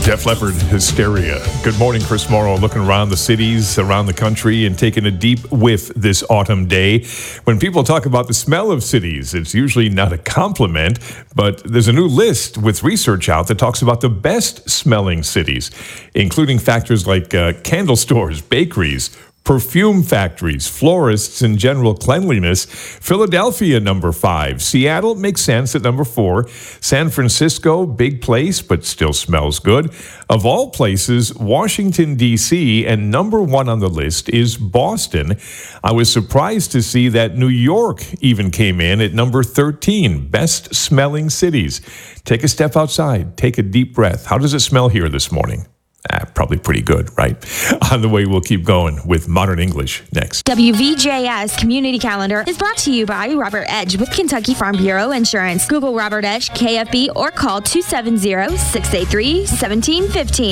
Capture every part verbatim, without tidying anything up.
Def Leppard, Hysteria. Good morning, Chris Morrow, looking around the cities, around the country, and taking a deep whiff this autumn day. When people talk about the smell of cities, it's usually not a compliment, but there's a new list with research out that talks about the best smelling cities, including factors like uh, candle stores, bakeries, perfume factories, florists, and general cleanliness. Philadelphia, number five. Seattle makes sense at number four. San Francisco, big place, but still smells good. Of all places, Washington, D C, and number one on the list is Boston. I was surprised to see that New York even came in at number thirteen, best smelling cities. Take a step outside, take a deep breath. How does it smell here this morning? Ah, probably pretty good, right? On the way, we'll keep going with Modern English next. W V J S Community Calendar is brought to you by Robert Edge with Kentucky Farm Bureau Insurance. Google Robert Edge, K F B, or call two seven zero, six eight three, one seven one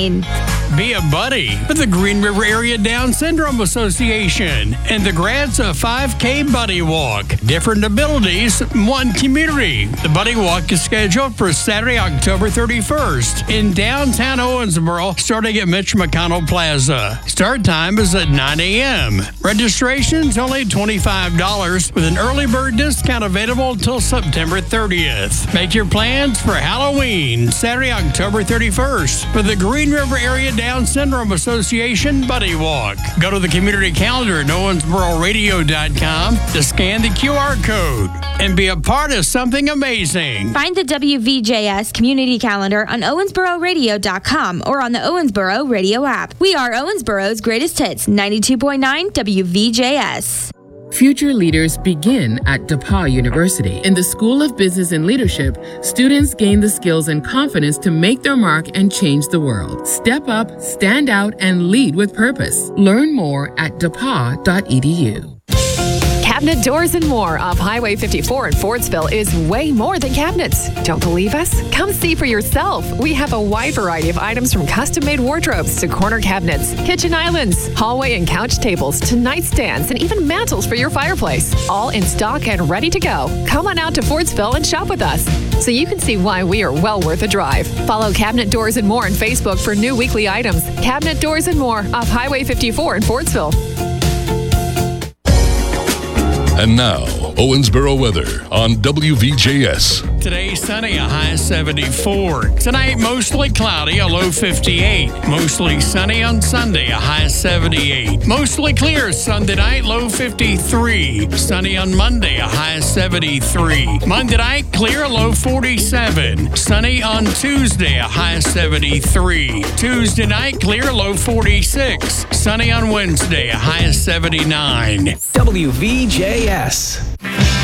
five. Be a buddy with the Green River Area Down Syndrome Association and the grants of five K Buddy Walk. Different abilities, one community. The Buddy Walk is scheduled for Saturday, October thirty-first in downtown Owensboro, starting at Mitch McConnell Plaza. Start time is at nine a.m. Registration's only twenty-five dollars with an early bird discount available until September thirtieth. Make your plans for Halloween, Saturday, October thirty-first, for the Green River Area Down Syndrome Association Buddy Walk. Go to the community calendar at owensboro radio dot com to scan the Q R code and be a part of something amazing. Find the W V J S Community Calendar on owensboro radio dot com or on the Owensboro Radio app. We are Owensboro's greatest hits, ninety-two point nine W V J S. Future leaders begin at DePauw University. In the School of Business and Leadership, students gain the skills and confidence to make their mark and change the world. Step up, stand out, and lead with purpose. Learn more at d e p a w dot e d u. Cabinet Doors and More off Highway fifty-four in Fordsville is way more than cabinets. Don't believe us? Come see for yourself. We have a wide variety of items from custom-made wardrobes to corner cabinets, kitchen islands, hallway and couch tables to nightstands and even mantles for your fireplace. All in stock and ready to go. Come on out to Fordsville and shop with us so you can see why we are well worth a drive. Follow Cabinet Doors and More on Facebook for new weekly items. Cabinet Doors and More off Highway fifty-four in Fordsville. And now, Owensboro weather on W V J S. Today, sunny, a high seventy-four. Tonight, mostly cloudy, a low fifty-eight. Mostly sunny on Sunday, a high seventy-eight. Mostly clear Sunday night, low fifty-three. Sunny on Monday, a high seventy-three. Monday night, clear, a low forty-seven. Sunny on Tuesday, a high seventy-three. Tuesday night, clear, low forty-six. Sunny on Wednesday, a high seventy-nine. W V J S.